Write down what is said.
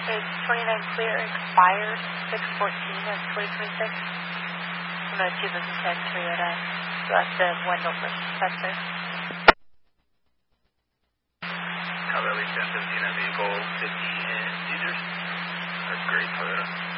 It's 29 clear, expires 6/14 of 2026. From a 2010 Toyota. So that's the Wendover Spencer. Cowbell 1015 at vehicle 50 and Caesars. That's great, Toyota.